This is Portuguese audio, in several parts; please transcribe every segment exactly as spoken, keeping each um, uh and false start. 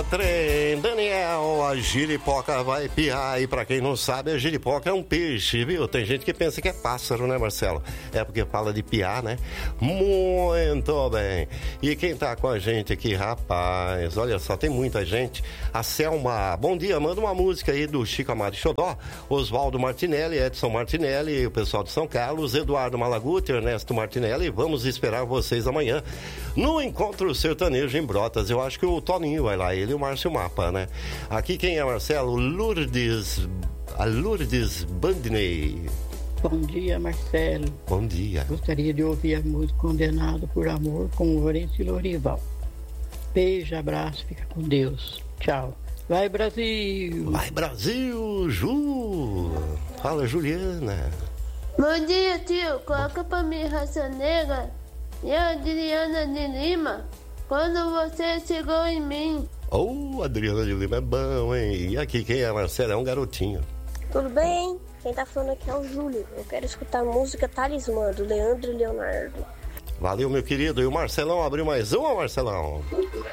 Trem, Daniel, a giripoca vai piar. E pra quem não sabe, a giripoca é um peixe, viu? Tem gente que pensa que é pássaro, né, Marcelo? É porque fala de piar, né? Muito bem. E quem tá com a gente aqui, rapaz, olha só, tem muita gente. A Selma, bom dia, manda uma música aí do Chico Amado Xodó, Oswaldo Martinelli, Edson Martinelli, o pessoal de São Carlos, Eduardo Malaguti, Ernesto Martinelli. Vamos esperar vocês amanhã no Encontro Sertanejo em Brotas. Eu acho que o Toninho vai lá, ele e o Márcio Mapa, né? Aqui quem é, Marcelo? Lourdes, a Lourdes Bandney. Bom dia, Marcelo. Bom dia. Gostaria de ouvir a música Condenado por Amor com o Lourenço e Lorival. Beijo, abraço, fica com Deus. Tchau. Vai, Brasil! Vai, Brasil, Ju! Fala, Juliana. Bom dia, tio. Coloca pra mim Raça Negra e a Adriana de Lima, Quando Você Chegou em Mim. Oh, Adriana de Lima é bom, hein? E aqui quem é, Marcelo? É um garotinho. Tudo bem? Quem tá falando aqui é o Júlio. Eu quero escutar a música Talismã, do Leandro e Leonardo. Valeu, meu querido. E o Marcelão abriu mais uma, Marcelão?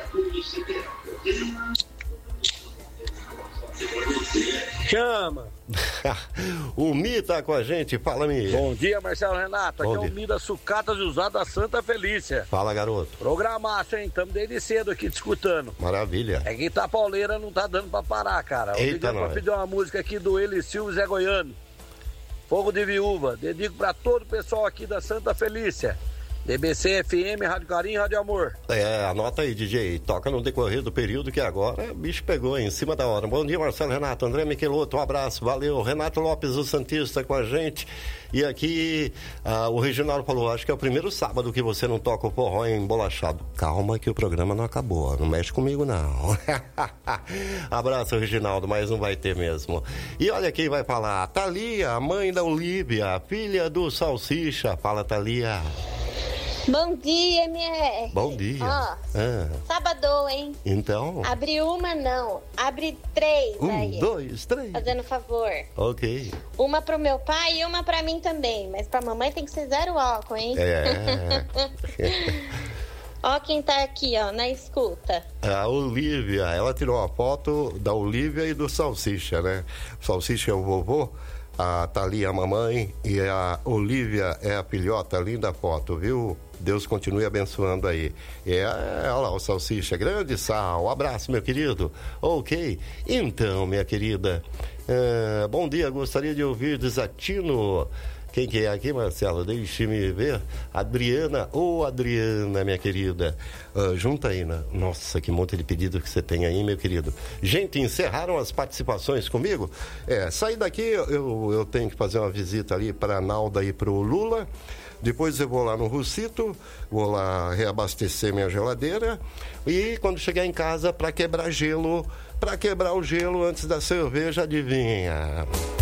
Chama! O Mi tá com a gente, fala, Mi. Bom dia, Marcelo Renato. Bom aqui dia. é o Mi da Sucatas e Usada Santa Felícia. Fala, garoto. Programaço, hein? Tamo desde cedo aqui te escutando. Maravilha. É que Itapauleira não tá dando pra parar, cara. Eu Eita, pedi pra pedir uma música aqui do Eli Silva Zé Goiano. Fogo de Viúva. Dedico pra todo o pessoal aqui da Santa Felícia. D B C, F M, Rádio Carinho, Rádio Amor. É, anota aí, D J. Toca no decorrer do período que agora o bicho pegou em cima da hora. Bom dia, Marcelo Renato. André Miqueloto, um abraço. Valeu. Renato Lopes, o Santista, com a gente. E aqui, ah, o Reginaldo falou, acho que é o primeiro sábado que você não toca o forró embolachado. Calma que o programa não acabou. Não mexe comigo, não. Abraço, Reginaldo, mas não vai ter mesmo. E olha quem vai falar. Thalia, a mãe da Olívia, filha do Salsicha. Fala, Thalia. Bom dia, M R. Bom dia. Ó, ah. sábado, hein? Então. Abre uma, não. Abre três Um, aí. dois, três. Fazendo favor. Ok. Uma pro meu pai e uma pra mim também. Mas pra mamãe tem que ser zero álcool, hein? É. Ó quem tá aqui, ó, na escuta. A Olívia, ela tirou uma foto da Olívia e do Salsicha, né? O Salsicha é o vovô, a Thalia a mamãe e a Olívia é a filhota. Linda foto, viu? Deus continue abençoando aí. É, olha lá o Salsicha, grande sal. Um abraço, meu querido. Ok. Então, minha querida, uh, bom dia, gostaria de ouvir Desatino. Quem que é aqui, Marcelo? Deixe-me ver. Adriana, ô oh, Adriana, minha querida. Uh, junta aí, né? Nossa, que monte de pedido que você tem aí, meu querido. Gente, encerraram as participações comigo? É, sair daqui, eu, eu tenho que fazer uma visita ali para a Nalda e para o Lula. Depois eu vou lá no Rucito, vou lá reabastecer minha geladeira e quando chegar em casa para quebrar gelo, para quebrar o gelo antes da cerveja, adivinha?